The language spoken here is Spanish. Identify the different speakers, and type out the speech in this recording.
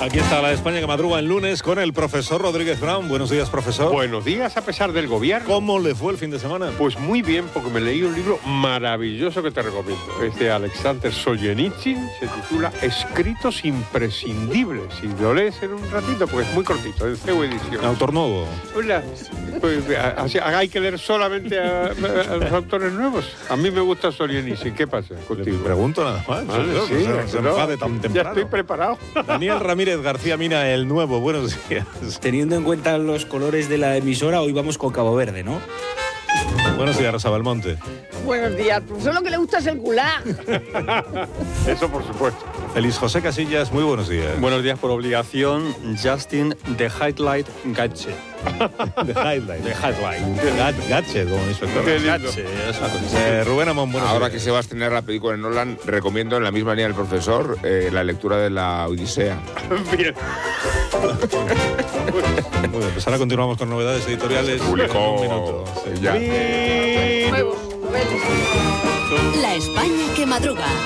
Speaker 1: Aquí está la España que madruga el lunes con el profesor Rodríguez Brown. Buenos días, profesor.
Speaker 2: Buenos días, a pesar del gobierno.
Speaker 1: ¿Cómo le fue el fin de semana?
Speaker 2: Pues muy bien, porque me leí un libro maravilloso que te recomiendo. Es de Alexander Solzhenitsyn, se titula Escritos imprescindibles. Y lo lees en un ratito, porque es muy cortito, en CEU Edición.
Speaker 1: Autor nuevo.
Speaker 2: Hola. Pues, hay que leer solamente a los autores nuevos. A mí me gusta Solzhenitsyn. ¿Qué pasa contigo?
Speaker 1: Le pregunto nada más.
Speaker 2: Sí,
Speaker 1: se enfade tan temprano.
Speaker 2: Ya estoy preparado.
Speaker 1: Daniel Ramírez García Mina, el nuevo. Buenos días.
Speaker 3: Teniendo en cuenta los colores de la emisora, hoy vamos con Cabo Verde, ¿no?
Speaker 1: Buenos días, Rosa Belmonte.
Speaker 4: Buenos días, profesor, lo que le gusta es el gulag.
Speaker 2: Eso por supuesto.
Speaker 1: Feliz José Casillas, muy buenos días.
Speaker 5: Buenos días por obligación, Justin The Highlight Gatche.
Speaker 1: The Highlight.
Speaker 5: The Highlight.
Speaker 1: Gatche, como inspector.
Speaker 2: Qué lindo.
Speaker 5: Gatche, es una cosa.
Speaker 1: Rubén Amón, buenos
Speaker 6: Ahora
Speaker 1: días.
Speaker 6: que se va a estrenar la película de Nolan, recomiendo en la misma línea del profesor la lectura de la Odisea.
Speaker 2: Bien.
Speaker 1: Muy bien, pues ahora continuamos con novedades editoriales.
Speaker 6: Publicó
Speaker 1: En un minuto. Sí.
Speaker 6: ya.
Speaker 4: Nuevos, novelas.
Speaker 7: La España que madruga.